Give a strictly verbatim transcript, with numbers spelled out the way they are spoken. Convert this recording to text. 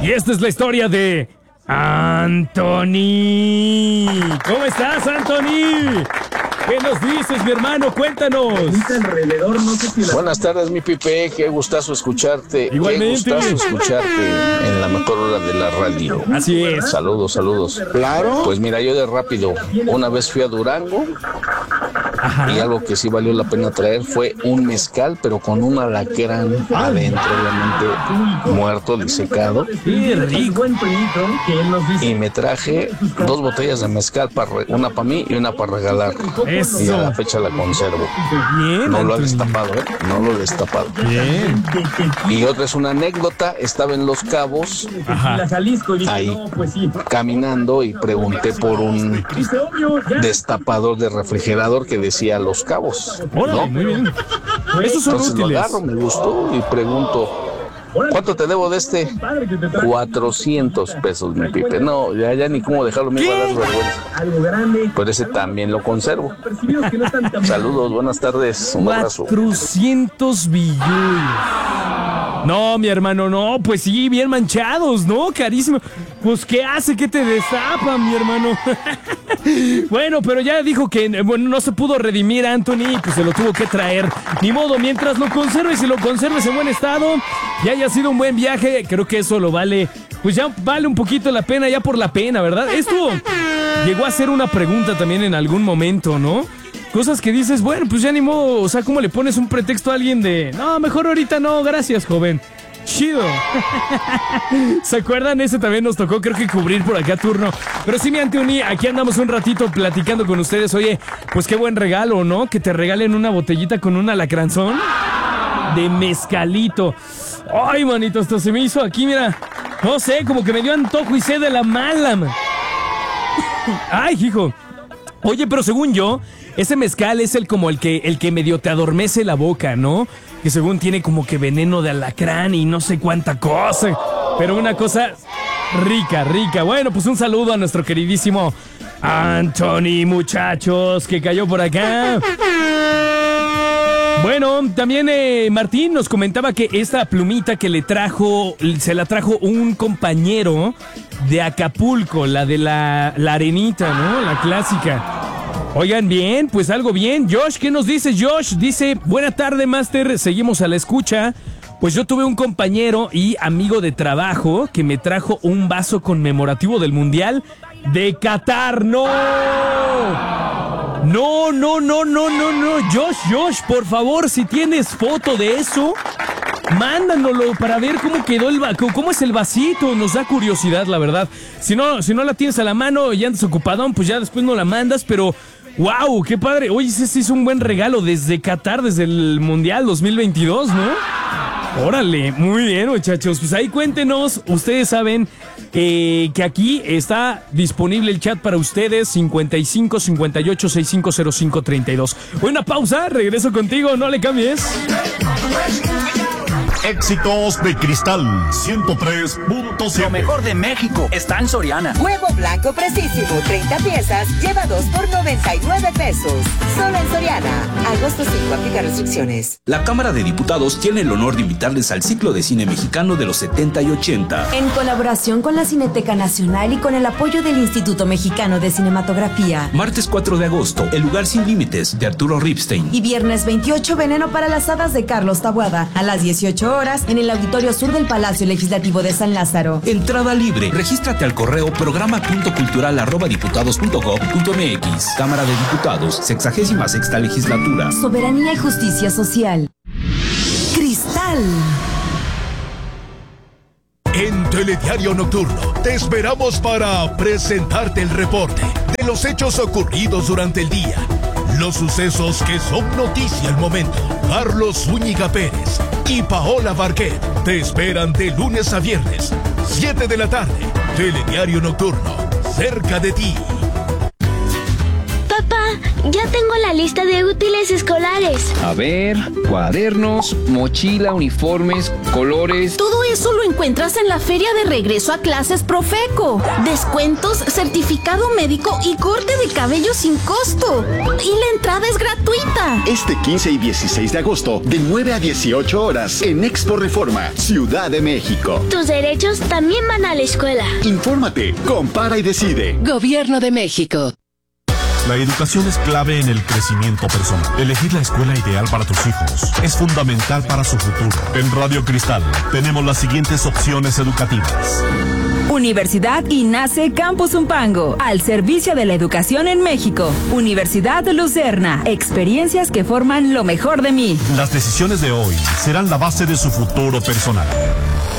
Y esta es la historia de Anthony. ¿Cómo estás, Anthony? ¿Qué nos dices, mi hermano? Cuéntanos. Buenas tardes, mi Pipe. Qué gustazo escucharte. Igualmente. Qué gustazo escucharte en la mejor hora de la radio. Así es. Saludos, saludos. Claro. Pues mira, yo de rápido, una vez fui a Durango. Ajá. Y algo que sí valió la pena traer fue un mezcal, pero con un alacrán adentro, obviamente muerto, disecado. ¡Qué rico! Y me traje dos botellas de mezcal, para re- una para mí y una para regalar. Eso. Y a la fecha la conservo. Bien, No lo he Anthony. destapado, ¿eh? No lo he destapado. Bien. Y otra es una anécdota. Estaba en Los Cabos, Ajá. ahí, caminando, y pregunté por un destapador de refrigerador que decía Los Cabos, Órale, ¿no? muy bien. Esos son Entonces lo útiles. agarro, me gustó y pregunto, ¿cuánto te debo de este? cuatrocientos pesos, mi Pipe. No, ya, ya ni cómo dejarlo, me iba a dar vergüenza. Pero ese también lo conservo. Saludos, buenas tardes, un abrazo. cuatrocientos billones. No, mi hermano, no, pues sí, bien manchados, ¿no? Carísimo. Pues, ¿qué hace que te destapan, mi hermano? Bueno, pero ya dijo que bueno, no se pudo redimir Anthony, pues se lo tuvo que traer. Ni modo, mientras lo conserves y lo conserves en buen estado y haya sido un buen viaje, creo que eso lo vale. Pues ya vale un poquito la pena, ya por la pena, ¿verdad? Esto llegó a ser una pregunta también en algún momento, ¿no? Cosas que dices, bueno, pues ya ni modo, o sea, ¿cómo le pones un pretexto a alguien de, no, mejor ahorita no, gracias, joven? Chido. ¿Se acuerdan? Ese también nos tocó, creo que cubrir por acá turno. Pero sí, mi Anthony, aquí andamos un ratito platicando con ustedes. Oye, pues qué buen regalo, ¿no? Que te regalen una botellita con un alacranzón de mezcalito. Ay, manito, esto se me hizo aquí, mira. No sé, como que me dio antojo y sed de la mala, man. Ay, hijo. Oye, pero según yo, ese mezcal es el como el que, el que medio te adormece la boca, ¿no? Que según tiene como que veneno de alacrán y no sé cuánta cosa. Pero una cosa rica, rica. Bueno, pues un saludo a nuestro queridísimo Anthony, muchachos, que cayó por acá. Bueno, también eh, Martín nos comentaba que esta plumita que le trajo, se la trajo un compañero de Acapulco, la de la, la arenita, ¿no? La clásica. Oigan, bien, pues algo bien. Josh, ¿qué nos dice Josh? Dice, buena tarde, Master, seguimos a la escucha. Pues yo tuve un compañero y amigo de trabajo que me trajo un vaso conmemorativo del Mundial de Qatar. ¡No! No, no, no, no, no, no. Josh, Josh, por favor, si tienes foto de eso, mándanoslo para ver cómo quedó el va- cómo es el vasito. Nos da curiosidad, la verdad. Si no, si no la tienes a la mano y andas ocupadón, pues ya después no la mandas, pero ¡wow! ¡Qué padre! Oye, ese sí es un buen regalo desde Qatar, desde el Mundial dos mil veintidós, ¿no? Órale, muy bien, muchachos. Pues ahí cuéntenos. Ustedes saben eh, que aquí está disponible el chat para ustedes. cincuenta y cinco, cincuenta y ocho, sesenta y cinco cero cinco, treinta y dos. Una pausa, regreso contigo, no le cambies. Éxitos de Cristal ciento tres punto siete. Lo mejor de México está en Soriana. Huevo blanco precisísimo, treinta piezas, lleva dos por noventa y nueve pesos. Solo en Soriana. Agosto cinco, aplica restricciones. La Cámara de Diputados tiene el honor de invitarles al ciclo de cine mexicano de los setenta y ochenta. En colaboración con la Cineteca Nacional y con el apoyo del Instituto Mexicano de Cinematografía. Martes cuatro de agosto, El lugar sin límites, de Arturo Ripstein. Y viernes veintiocho, Veneno para las hadas, de Carlos Taboada, a las dieciocho horas en el Auditorio Sur del Palacio Legislativo de San Lázaro. Entrada libre. Regístrate al correo programa punto cultural arroba diputados punto gob punto mx. Cámara de Diputados, sexagésima sexta legislatura. Soberanía y justicia social. Cristal. En Telediario Nocturno te esperamos para presentarte el reporte de los hechos ocurridos durante el día, los sucesos que son noticia al momento. Carlos Zúñiga Pérez y Paola Barquet te esperan de lunes a viernes, siete de la tarde. Telediario Nocturno, cerca de ti. Papá, ya tengo la lista de útiles escolares. A ver, cuadernos, mochila, uniformes, colores. Todo eso lo encuentras en la feria de regreso a clases Profeco. Descuentos, certificado médico y corte de cabello sin costo. Y la entrada es gratuita. Este quince y dieciséis de agosto, de nueve a dieciocho horas, en Expo Reforma, Ciudad de México. Tus derechos también van a la escuela. Infórmate, compara y decide. Gobierno de México. La educación es clave en el crecimiento personal. Elegir la escuela ideal para tus hijos es fundamental para su futuro. En Radio Cristal tenemos las siguientes opciones educativas. Universidad INACE Campus Umpango, al servicio de la educación en México. Universidad Lucerna, experiencias que forman lo mejor de mí. Las decisiones de hoy serán la base de su futuro personal.